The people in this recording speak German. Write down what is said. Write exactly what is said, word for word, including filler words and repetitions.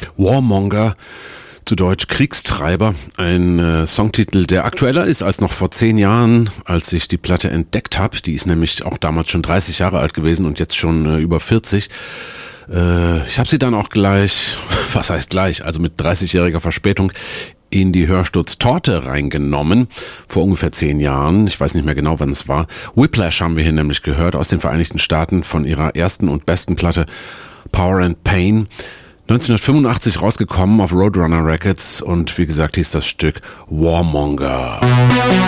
Warmonger, zu Deutsch Kriegstreiber, ein äh, Songtitel, der aktueller ist als noch vor zehn Jahren, als ich die Platte entdeckt habe. Die ist nämlich auch damals schon dreißig Jahre alt gewesen und jetzt schon äh, über vierzig. Äh, ich habe sie dann auch gleich, was heißt gleich, also mit dreißigjähriger Verspätung in die Hörsturz-Torte reingenommen, vor ungefähr zehn Jahren. Ich weiß nicht mehr genau, wann es war. Whiplash haben wir hier nämlich gehört, aus den Vereinigten Staaten, von ihrer ersten und besten Platte Power and Pain. neunzehnhundertfünfundachtzig rausgekommen auf Roadrunner Records und wie gesagt hieß das Stück Warmonger.